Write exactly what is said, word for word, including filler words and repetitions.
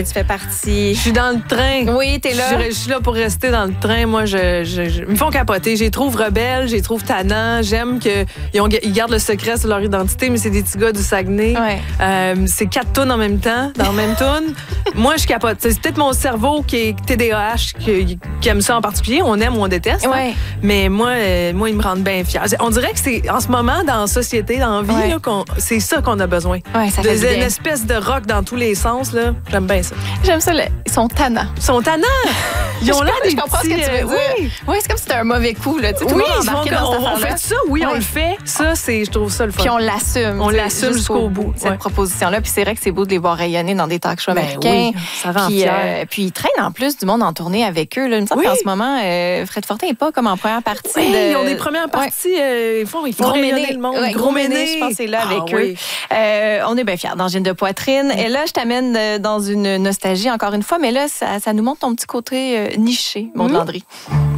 Tu fais partie. Je suis dans le train. Oui, t'es là. Je, je suis là pour rester dans le train. Moi, je, je, je- ils me font capoter. Je les trouve rebelles, je les trouve tannants. J'aime qu'ils ont- ils gardent le secret sur leur identité, mais c'est des petits gars du Saguenay. Ouais. Euh, c'est quatre tonnes en même temps, dans la même toune. Moi, je capote. C'est peut-être mon cerveau qui est T D A H qui, qui aime ça en particulier. On aime ou on déteste. hein. Ouais. Mais moi, euh, moi, ils me rendent bien fière. On dirait que c'est en ce moment, dans la société, dans la vie, Ouais. là, qu'on- c'est ça qu'on a besoin. Ouais, ça fait Des- du bien. Une espèce de rock dans tous les sens. Là. J'aime bien ça. J'aime ça. le- Ils sont tannants. Ils sont tannants. Ils ont Je l'air comprends- des je comprends ce que petits, tu veux euh, dire. Oui, Oui, c'est comme si c'était un mauvais coup. Là. Tu sais, tout oui le monde ils embarqué vont dans comme, cette on, on affaire-là. fait ça. Oui, on Ouais. le fait. Ça, c'est, je trouve ça le fun. Puis on l'assume. On tu sais, l'assume jusqu'au bout. Cette Ouais. proposition-là. Puis c'est vrai que c'est beau de les voir rayonner dans des talk shows Ben américains. oui, ça rend Puis, fier. euh, puis ils traînent en plus du monde en tournée avec eux. Là. Il me semble Oui. qu'en ce moment, euh, Fred Fortin n'est pas comme en première partie. Oui, de... ils ont des premières Ouais. parties. euh, ils font, ils font Gros rayonner Méné. le monde. Ouais, Gros Méné, je pense que c'est là Ah avec eux. oui. Euh, on est bien fiers dans Gêne de poitrine. Et là, je t'amène euh, dans une nostalgie encore une fois, mais là, ça, ça nous montre ton petit côté euh, niché, Maud Mm. Landry.